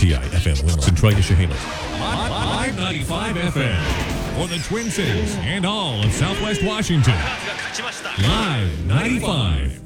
WTI FM Wilson, Troy, Chehalis. Live 95 FM for the Twin Cities and all of Southwest Washington. Live 95.